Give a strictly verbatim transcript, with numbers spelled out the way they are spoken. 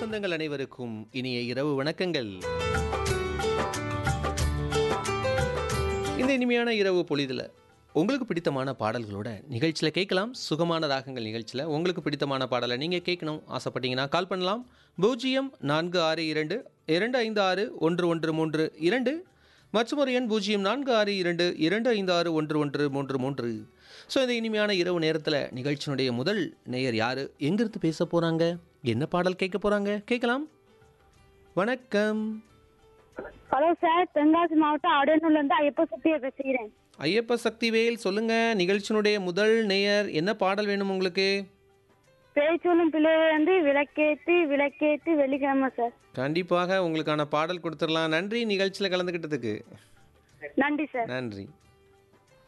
சொந்தங்கள் அனைவருக்கும் இனிய இரவு வணக்கங்கள். இந்த இனிமையான இரவு பொழுதுல உங்களுக்கு பிடித்தமான பாடல்களோட நிகழ்ச்சியில் கேட்கலாம். சுகமான ராகங்கள் நிகழ்ச்சியில் உங்களுக்கு பிடித்தமான பாடலை நீங்கள் கேட்கணும் ஆசைப்பட்டீங்கன்னா கால் பண்ணலாம். பூஜ்ஜியம் நான்கு ஆறு இரண்டு இரண்டு ஐந்து ஆறு ஒன்று ஒன்று மூன்று இரண்டு மற்றும் ஒரு எண் பூஜ்ஜியம் நான்கு ஆறு இரண்டு இரண்டு ஐந்து ஆறு ஒன்று ஒன்று மூன்று மூன்று. ஸோ இந்த இனிமையான இரவு நேரத்தில் நிகழ்ச்சியினுடைய முதல் நேயர் யார், எங்கிருந்து பேச போகிறாங்க, என்ன பாடல் கேட்க போகிறாங்க கேட்கலாம். வணக்கம். ஹலோ சார், தென்காசி மாவட்டம் அடையனூர்லேருந்து ஐயப்ப சக்தியை பேசுகிறேன். ஐயப்ப சக்திவேல் சொல்லுங்க. நிகழ்ச்சியினுடைய முதல் நேயர், என்ன பாடல் வேணும் உங்களுக்கு? பேச்சொல்லும் பிள்ளைகள் வந்து விளக்கேற்றி விளக்கேற்றி வெள்ளிக்கிழமை சார். கண்டிப்பாக உங்களுக்கான பாடல் கொடுத்துடலாம். நன்றி நிகழ்ச்சியில் கலந்துக்கிட்டதுக்கு. நன்றி சார். நன்றி.